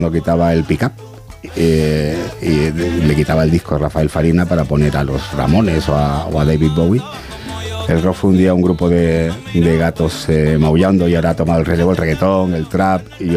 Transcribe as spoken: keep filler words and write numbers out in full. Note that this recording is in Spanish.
no quitaba el pick-up eh, y le quitaba el disco a Rafael Farina para poner a los Ramones o a, o a David Bowie. El rock fue un día un grupo de, de gatos eh, maullando y ahora ha tomado el relevo el reggaetón, el trap y